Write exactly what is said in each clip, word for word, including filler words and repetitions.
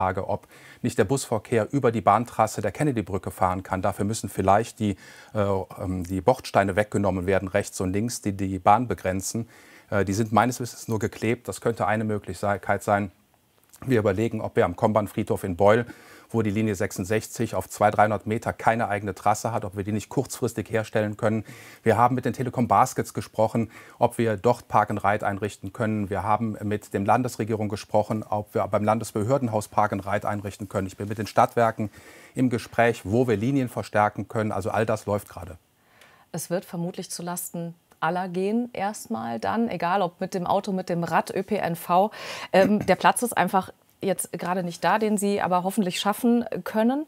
Frage, ob nicht der Busverkehr über die Bahntrasse der Kennedy-Brücke fahren kann. Dafür müssen vielleicht die, äh, die Bordsteine weggenommen werden, rechts und links, die die Bahn begrenzen. Äh, die sind meines Wissens nur geklebt. Das könnte eine Möglichkeit sein. Wir überlegen, ob wir am Kombernfriedhof in Beul, wo die Linie sechsundsechzig auf zweihundert, dreihundert Meter keine eigene Trasse hat, ob wir die nicht kurzfristig herstellen können. Wir haben mit den Telekom Baskets gesprochen, ob wir dort Park and Ride einrichten können. Wir haben mit der Landesregierung gesprochen, ob wir beim Landesbehördenhaus Park and Ride einrichten können. Ich bin mit den Stadtwerken im Gespräch, wo wir Linien verstärken können. Also all das läuft gerade. Es wird vermutlich zulasten aller gehen erstmal dann, egal ob mit dem Auto, mit dem Rad, Ö P N V. Ähm, der Platz ist einfach jetzt gerade nicht da, den Sie aber hoffentlich schaffen können.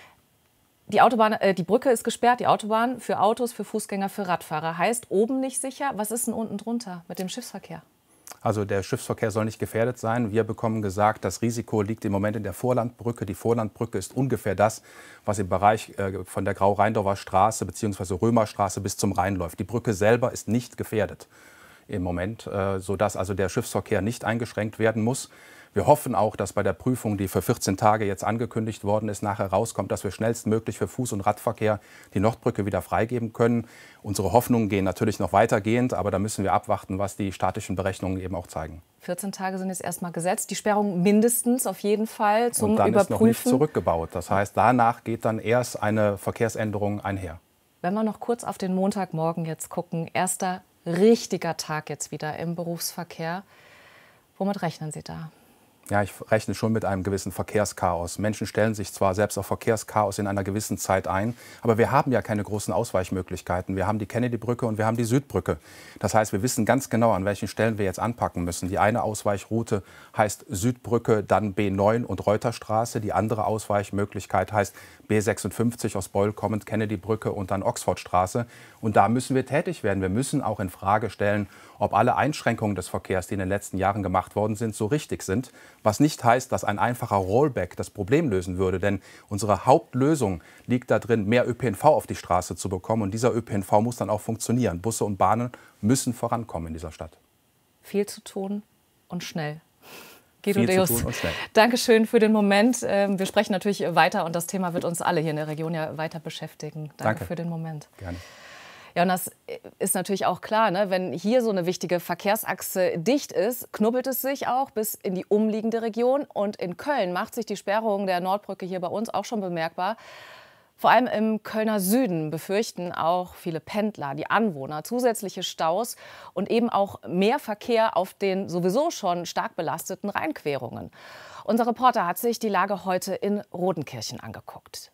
Die Autobahn, äh, die Brücke ist gesperrt, die Autobahn für Autos, für Fußgänger, für Radfahrer. Heißt oben nicht sicher. Was ist denn unten drunter mit dem Schiffsverkehr? Also der Schiffsverkehr soll nicht gefährdet sein. Wir bekommen gesagt, das Risiko liegt im Moment in der Vorlandbrücke. Die Vorlandbrücke ist ungefähr das, was im Bereich äh, von der Grau-Rheindorfer Straße bzw. Römerstraße bis zum Rhein läuft. Die Brücke selber ist nicht gefährdet im Moment, äh, sodass also der Schiffsverkehr nicht eingeschränkt werden muss. Wir hoffen auch, dass bei der Prüfung, die für vierzehn Tage jetzt angekündigt worden ist, nachher rauskommt, dass wir schnellstmöglich für Fuß- und Radverkehr die Nordbrücke wieder freigeben können. Unsere Hoffnungen gehen natürlich noch weitergehend, aber da müssen wir abwarten, was die statischen Berechnungen eben auch zeigen. vierzehn Tage sind jetzt erstmal gesetzt, die Sperrung mindestens auf jeden Fall zum Überprüfen. Und dann Überprüfen. ist noch nicht zurückgebaut. Das heißt, danach geht dann erst eine Verkehrsänderung einher. Wenn wir noch kurz auf den Montagmorgen jetzt gucken, erster richtiger Tag jetzt wieder im Berufsverkehr. Womit rechnen Sie da? Ja, ich rechne schon mit einem gewissen Verkehrschaos. Menschen stellen sich zwar selbst auf Verkehrschaos in einer gewissen Zeit ein, aber wir haben ja keine großen Ausweichmöglichkeiten. Wir haben die Kennedy-Brücke und wir haben die Südbrücke. Das heißt, wir wissen ganz genau, an welchen Stellen wir jetzt anpacken müssen. Die eine Ausweichroute heißt Südbrücke, dann B neun und Reuterstraße. Die andere Ausweichmöglichkeit heißt B sechsundfünfzig aus Beul kommend, Kennedy-Brücke und dann Oxfordstraße. Und da müssen wir tätig werden. Wir müssen auch in Frage stellen, ob alle Einschränkungen des Verkehrs, die in den letzten Jahren gemacht worden sind, so richtig sind. Was nicht heißt, dass ein einfacher Rollback das Problem lösen würde. Denn unsere Hauptlösung liegt da drin, mehr Ö P N V auf die Straße zu bekommen. Und dieser Ö P N V muss dann auch funktionieren. Busse und Bahnen müssen vorankommen in dieser Stadt. Viel zu tun und schnell. Viel zu tun und schnell. Dankeschön für den Moment. Wir sprechen natürlich weiter und das Thema wird uns alle hier in der Region ja weiter beschäftigen. Danke, Danke. für den Moment. Gerne. Ja, und das ist natürlich auch klar, ne? Wenn hier so eine wichtige Verkehrsachse dicht ist, knubbelt es sich auch bis in die umliegende Region. Und in Köln macht sich die Sperrung der Nordbrücke hier bei uns auch schon bemerkbar. Vor allem im Kölner Süden befürchten auch viele Pendler, die Anwohner, zusätzliche Staus und eben auch mehr Verkehr auf den sowieso schon stark belasteten Rheinquerungen. Unser Reporter hat sich die Lage heute in Rodenkirchen angeguckt.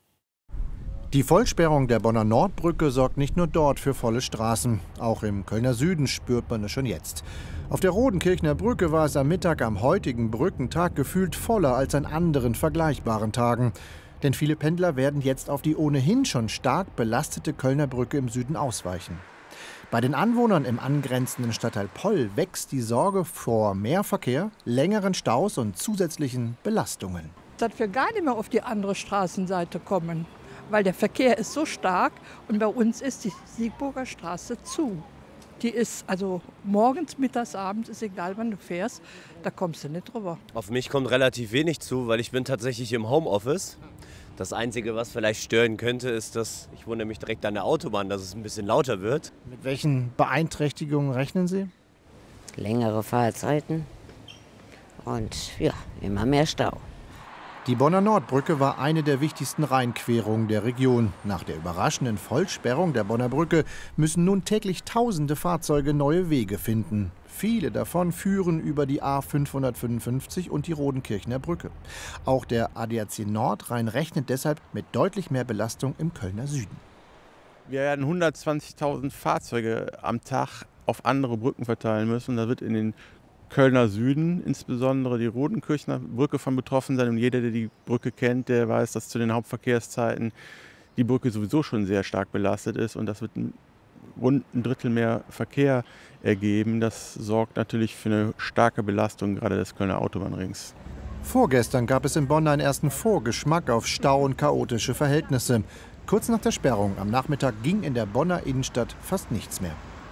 Die Vollsperrung der Bonner Nordbrücke sorgt nicht nur dort für volle Straßen. Auch im Kölner Süden spürt man es schon jetzt. Auf der Rodenkirchener Brücke war es am Mittag am heutigen Brückentag gefühlt voller als an anderen vergleichbaren Tagen. Denn viele Pendler werden jetzt auf die ohnehin schon stark belastete Kölner Brücke im Süden ausweichen. Bei den Anwohnern im angrenzenden Stadtteil Poll wächst die Sorge vor mehr Verkehr, längeren Staus und zusätzlichen Belastungen. Dass wir gar nicht mehr auf die andere Straßenseite kommen. Weil der Verkehr ist so stark und bei uns ist die Siegburger Straße zu. Die ist also morgens, mittags, abends, ist egal wann du fährst, da kommst du nicht drüber. Auf mich kommt relativ wenig zu, weil ich bin tatsächlich im Homeoffice. Das Einzige, was vielleicht stören könnte, ist, dass ich wohne nämlich direkt an der Autobahn, dass es ein bisschen lauter wird. Mit welchen Beeinträchtigungen rechnen Sie? Längere Fahrzeiten und ja, immer mehr Stau. Die Bonner Nordbrücke war eine der wichtigsten Rheinquerungen der Region. Nach der überraschenden Vollsperrung der Bonner Brücke müssen nun täglich tausende Fahrzeuge neue Wege finden. Viele davon führen über die A fünfhundertfünfundfünfzig und die Rodenkirchener Brücke. Auch der A D A C Nordrhein rechnet deshalb mit deutlich mehr Belastung im Kölner Süden. Wir werden hundertzwanzigtausend Fahrzeuge am Tag auf andere Brücken verteilen müssen. Da wird in den Kölner Süden, insbesondere die Rodenkirchener Brücke von betroffen sein. Und jeder, der die Brücke kennt, der weiß, dass zu den Hauptverkehrszeiten die Brücke sowieso schon sehr stark belastet ist. Und das wird ein, rund ein Drittel mehr Verkehr ergeben. Das sorgt natürlich für eine starke Belastung gerade des Kölner Autobahnrings. Vorgestern gab es in Bonn einen ersten Vorgeschmack auf Stau und chaotische Verhältnisse. Kurz nach der Sperrung am Nachmittag ging in der Bonner Innenstadt fast nichts mehr.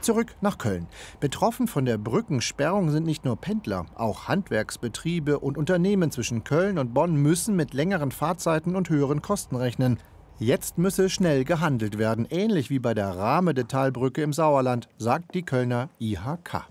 Zurück nach Köln. Betroffen von der Brückensperrung sind nicht nur Pendler, auch Handwerksbetriebe und Unternehmen zwischen Köln und Bonn müssen mit längeren Fahrzeiten und höheren Kosten rechnen. Jetzt müsse schnell gehandelt werden, ähnlich wie bei der Rahme-de-Talbrücke im Sauerland, sagt die Kölner I H K.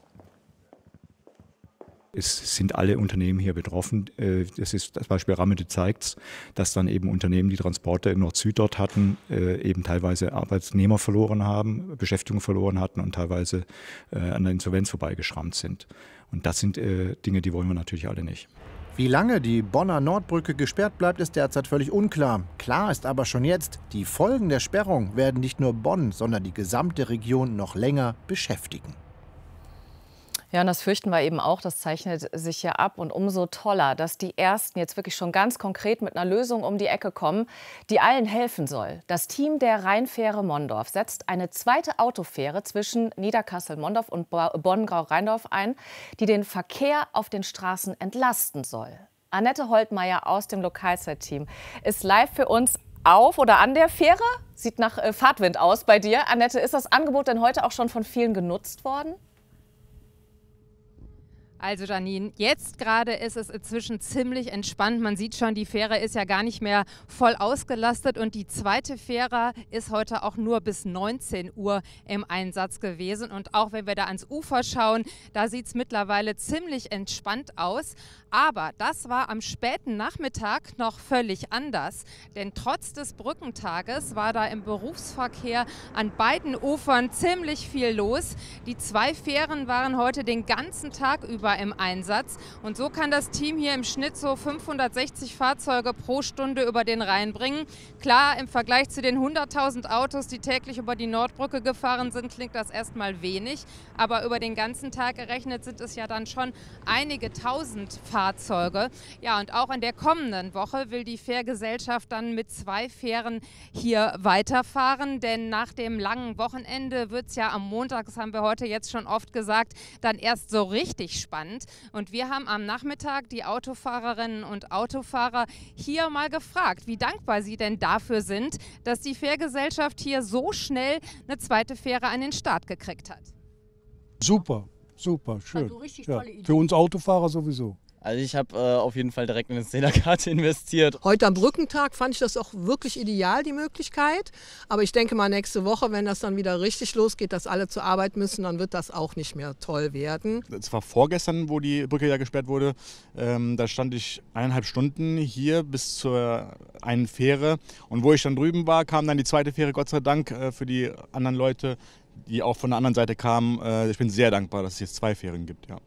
Es sind alle Unternehmen hier betroffen. Das ist das Beispiel Ramede zeigt, dass dann eben Unternehmen, die Transporte in Nord-Süd dort hatten, eben teilweise Arbeitnehmer verloren haben, Beschäftigung verloren hatten und teilweise an der Insolvenz vorbeigeschrammt sind. Und das sind Dinge, die wollen wir natürlich alle nicht. Wie lange die Bonner Nordbrücke gesperrt bleibt, ist derzeit völlig unklar. Klar ist aber schon jetzt, die Folgen der Sperrung werden nicht nur Bonn, sondern die gesamte Region noch länger beschäftigen. Ja, und das fürchten wir eben auch, das zeichnet sich hier ab. Und umso toller, dass die Ersten jetzt wirklich schon ganz konkret mit einer Lösung um die Ecke kommen, die allen helfen soll. Das Team der Rheinfähre Mondorf setzt eine zweite Autofähre zwischen Niederkassel-Mondorf und Bonn-Grau-Rheindorf ein, die den Verkehr auf den Straßen entlasten soll. Annette Holtmeier aus dem Lokalzeit-Team ist live für uns auf oder an der Fähre. Sieht nach äh, Fahrtwind aus bei dir. Annette, ist das Angebot denn heute auch schon von vielen genutzt worden? Also Janine, jetzt gerade ist es inzwischen ziemlich entspannt. Man sieht schon, die Fähre ist ja gar nicht mehr voll ausgelastet und die zweite Fähre ist heute auch nur bis neunzehn Uhr im Einsatz gewesen. Und auch wenn wir da ans Ufer schauen, da sieht es mittlerweile ziemlich entspannt aus. Aber das war am späten Nachmittag noch völlig anders. Denn trotz des Brückentages war da im Berufsverkehr an beiden Ufern ziemlich viel los. Die zwei Fähren waren heute den ganzen Tag über im Einsatz. Und so kann das Team hier im Schnitt so fünfhundertsechzig Fahrzeuge pro Stunde über den Rhein bringen. Klar, im Vergleich zu den hunderttausend Autos, die täglich über die Nordbrücke gefahren sind, klingt das erstmal wenig. Aber über den ganzen Tag gerechnet sind es ja dann schon einige tausend Fahrzeuge. Fahrzeuge. Ja, und auch in der kommenden Woche will die Fährgesellschaft dann mit zwei Fähren hier weiterfahren, denn nach dem langen Wochenende wird es ja am Montag, das haben wir heute jetzt schon oft gesagt, dann erst so richtig spannend. Und wir haben am Nachmittag die Autofahrerinnen und Autofahrer hier mal gefragt, wie dankbar sie denn dafür sind, dass die Fährgesellschaft hier so schnell eine zweite Fähre an den Start gekriegt hat. Super, super, schön. Also richtig ja, tolle Idee. für uns Autofahrer sowieso. Also ich habe äh, auf jeden Fall direkt in eine Zählerkarte investiert. Heute am Brückentag fand ich das auch wirklich ideal, die Möglichkeit. Aber ich denke mal, nächste Woche, wenn das dann wieder richtig losgeht, dass alle zur Arbeit müssen, dann wird das auch nicht mehr toll werden. Es war vorgestern, wo die Brücke ja gesperrt wurde. Ähm, da stand ich eineinhalb Stunden hier bis zur einen Fähre. Und wo ich dann drüben war, kam dann die zweite Fähre, Gott sei Dank, äh, für die anderen Leute, die auch von der anderen Seite kamen. Äh, ich bin sehr dankbar, dass es jetzt zwei Fähren gibt, ja.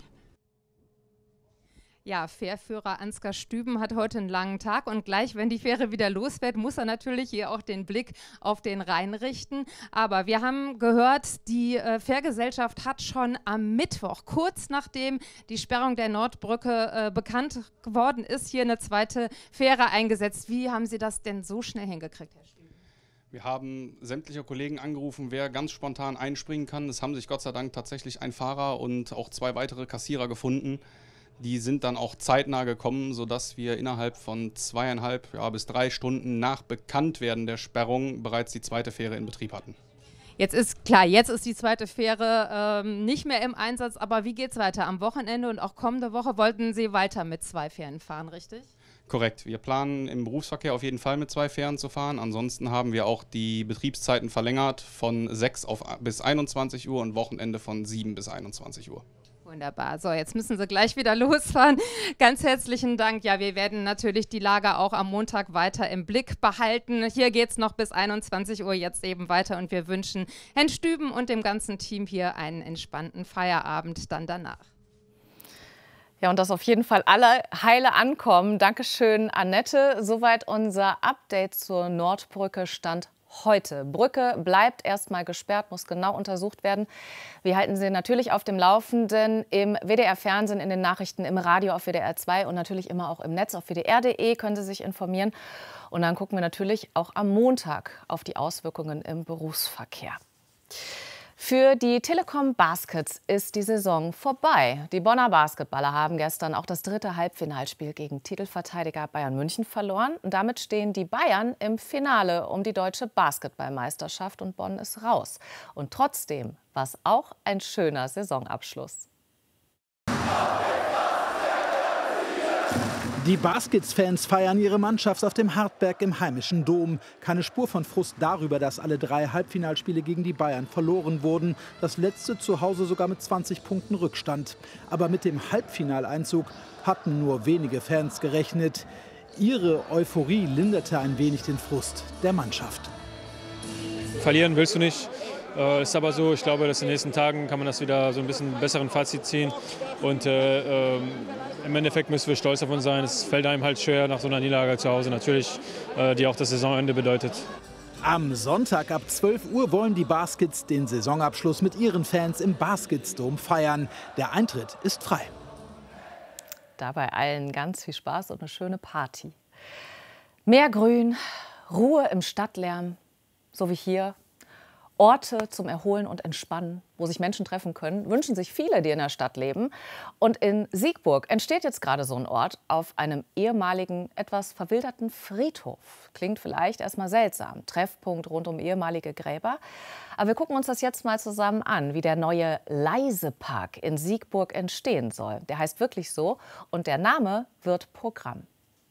Ja, Fährführer Ansgar Stüben hat heute einen langen Tag und gleich, wenn die Fähre wieder losfährt, muss er natürlich hier auch den Blick auf den Rhein richten. Aber wir haben gehört, die äh, Fährgesellschaft hat schon am Mittwoch, kurz nachdem die Sperrung der Nordbrücke äh, bekannt geworden ist, hier eine zweite Fähre eingesetzt. Wie haben Sie das denn so schnell hingekriegt, Herr Stüben? Wir haben sämtliche Kollegen angerufen, wer ganz spontan einspringen kann. Es haben sich Gott sei Dank tatsächlich ein Fahrer und auch zwei weitere Kassierer gefunden. Die sind dann auch zeitnah gekommen, sodass wir innerhalb von zweieinhalb ja, bis drei Stunden nach Bekanntwerden der Sperrung bereits die zweite Fähre in Betrieb hatten. Jetzt ist klar, jetzt ist die zweite Fähre ähm, nicht mehr im Einsatz, aber wie geht es weiter? Am Wochenende und auch kommende Woche wollten Sie weiter mit zwei Fähren fahren, richtig? Korrekt. Wir planen im Berufsverkehr auf jeden Fall mit zwei Fähren zu fahren. Ansonsten haben wir auch die Betriebszeiten verlängert von sechs auf bis einundzwanzig Uhr und Wochenende von sieben bis einundzwanzig Uhr. Wunderbar. So, jetzt müssen Sie gleich wieder losfahren. Ganz herzlichen Dank. Ja, wir werden natürlich die Lage auch am Montag weiter im Blick behalten. Hier geht es noch bis einundzwanzig Uhr jetzt eben weiter und wir wünschen Herrn Stüben und dem ganzen Team hier einen entspannten Feierabend dann danach. Ja, und dass auf jeden Fall alle heile ankommen. Dankeschön, Annette. Soweit unser Update zur Nordbrücke Stand heute. Brücke bleibt erstmal gesperrt, muss genau untersucht werden. Wir halten Sie natürlich auf dem Laufenden im W D R-Fernsehen, in den Nachrichten, im Radio auf W D R zwei und natürlich immer auch im Netz auf W D R punkt de können Sie sich informieren. Und dann gucken wir natürlich auch am Montag auf die Auswirkungen im Berufsverkehr. Für die Telekom Baskets ist die Saison vorbei. Die Bonner Basketballer haben gestern auch das dritte Halbfinalspiel gegen Titelverteidiger Bayern München verloren. Und damit stehen die Bayern im Finale um die deutsche Basketballmeisterschaft und Bonn ist raus. Und trotzdem war es auch ein schöner Saisonabschluss. Die Baskets-Fans feiern ihre Mannschaft auf dem Hartberg im heimischen Dom. Keine Spur von Frust darüber, dass alle drei Halbfinalspiele gegen die Bayern verloren wurden. Das letzte zu Hause sogar mit zwanzig Punkten Rückstand. Aber mit dem Halbfinaleinzug hatten nur wenige Fans gerechnet. Ihre Euphorie linderte ein wenig den Frust der Mannschaft. Verlieren willst du nicht. Äh, ist aber so, ich glaube, dass in den nächsten Tagen kann man das wieder so ein bisschen besseren Fazit ziehen. Und äh, äh, im Endeffekt müssen wir stolz auf uns sein. Es fällt einem halt schwer nach so einer Niederlage zu Hause natürlich, äh, die auch das Saisonende bedeutet. Am Sonntag ab zwölf Uhr wollen die Baskets den Saisonabschluss mit ihren Fans im Basketsdom feiern. Der Eintritt ist frei. Dabei allen ganz viel Spaß und eine schöne Party. Mehr Grün, Ruhe im Stadtlärm, so wie hier. Orte zum Erholen und Entspannen, wo sich Menschen treffen können, wünschen sich viele, die in der Stadt leben. Und in Siegburg entsteht jetzt gerade so ein Ort auf einem ehemaligen, etwas verwilderten Friedhof. Klingt vielleicht erstmal seltsam, Treffpunkt rund um ehemalige Gräber. Aber wir gucken uns das jetzt mal zusammen an, wie der neue Leisepark in Siegburg entstehen soll. Der heißt wirklich so und der Name wird Programm.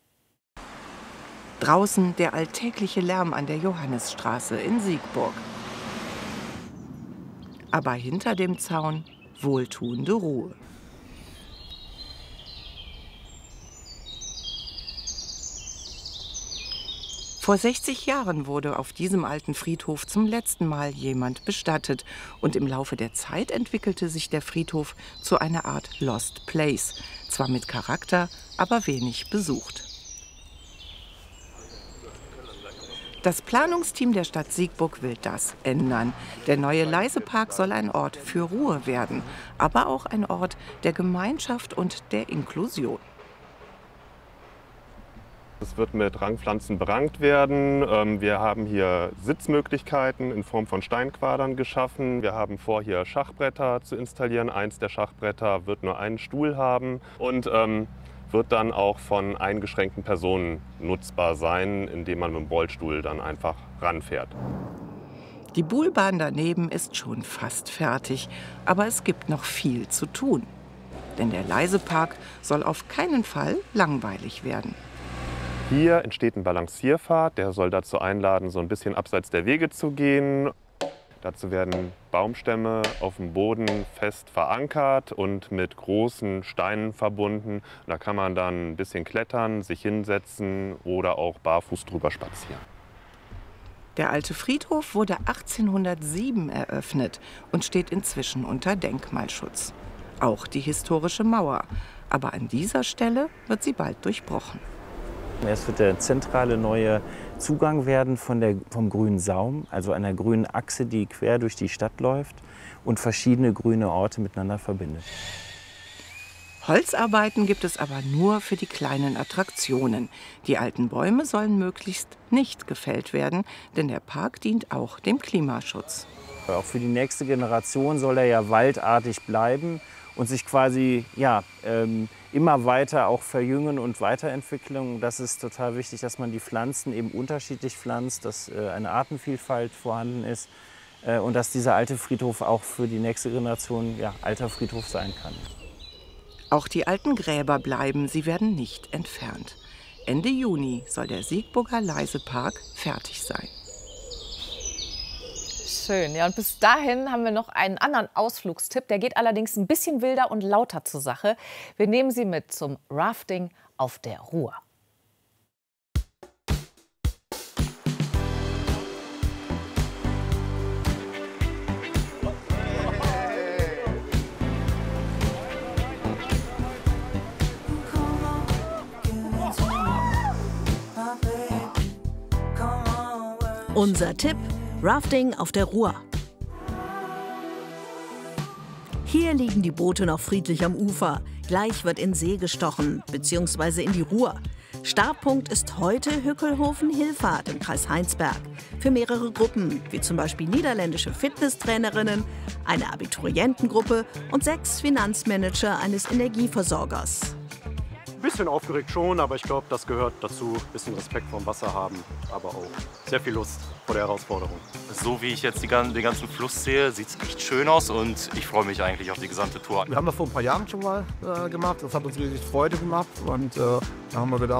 Draußen der alltägliche Lärm an der Johannisstraße in Siegburg. Aber hinter dem Zaun wohltuende Ruhe. Vor sechzig Jahren wurde auf diesem alten Friedhof zum letzten Mal jemand bestattet. Und im Laufe der Zeit entwickelte sich der Friedhof zu einer Art Lost Place. Zwar mit Charakter, aber wenig besucht. Das Planungsteam der Stadt Siegburg will das ändern. Der neue Leisepark soll ein Ort für Ruhe werden, aber auch ein Ort der Gemeinschaft und der Inklusion. Es wird mit Rangpflanzen berankt werden. Wir haben hier Sitzmöglichkeiten in Form von Steinquadern geschaffen. Wir haben vor, hier Schachbretter zu installieren. Eins der Schachbretter wird nur einen Stuhl haben und ähm, wird dann auch von eingeschränkten Personen nutzbar sein, indem man mit dem Rollstuhl dann einfach ranfährt. Die Buhlbahn daneben ist schon fast fertig, aber es gibt noch viel zu tun. Denn der Leisepark soll auf keinen Fall langweilig werden. Hier entsteht ein Balancierpfad, der soll dazu einladen, so ein bisschen abseits der Wege zu gehen. Dazu werden Baumstämme auf dem Boden fest verankert und mit großen Steinen verbunden. Da kann man dann ein bisschen klettern, sich hinsetzen oder auch barfuß drüber spazieren. Der alte Friedhof wurde achtzehnhundertsieben eröffnet und steht inzwischen unter Denkmalschutz. Auch die historische Mauer. Aber an dieser Stelle wird sie bald durchbrochen. Es wird der zentrale neue Zugang werden von der, vom grünen Saum, also einer grünen Achse, die quer durch die Stadt läuft und verschiedene grüne Orte miteinander verbindet. Holzarbeiten gibt es aber nur für die kleinen Attraktionen. Die alten Bäume sollen möglichst nicht gefällt werden, denn der Park dient auch dem Klimaschutz. Auch für die nächste Generation soll er ja waldartig bleiben und sich quasi ja, ähm, immer weiter auch verjüngen und weiterentwickeln. Das ist total wichtig, dass man die Pflanzen eben unterschiedlich pflanzt, dass äh, eine Artenvielfalt vorhanden ist äh, und dass dieser alte Friedhof auch für die nächste Generation ja, alter Friedhof sein kann. Auch die alten Gräber bleiben, sie werden nicht entfernt. Ende Juni soll der Siegburger Leisepark fertig sein. Schön. Ja, und bis dahin haben wir noch einen anderen Ausflugstipp. Der geht allerdings ein bisschen wilder und lauter zur Sache. Wir nehmen Sie mit zum Rafting auf der Ruhr. Unser Tipp: Rafting auf der Ruhr. Hier liegen die Boote noch friedlich am Ufer. Gleich wird in See gestochen, beziehungsweise in die Ruhr. Startpunkt ist heute Hückelhofen-Hilfahrt im Kreis Heinsberg. Für mehrere Gruppen, wie zum Beispiel niederländische Fitnesstrainerinnen, eine Abiturientengruppe und sechs Finanzmanager eines Energieversorgers. Ein bisschen aufgeregt schon, aber ich glaube, das gehört dazu. Ein bisschen Respekt vor dem Wasser haben, aber auch sehr viel Lust vor der Herausforderung. So wie ich jetzt die, den ganzen Fluss sehe, sieht es echt schön aus und ich freue mich eigentlich auf die gesamte Tour. Wir haben das vor ein paar Jahren schon mal äh, gemacht. Das hat uns riesig Freude gemacht und äh, da haben wir gedacht,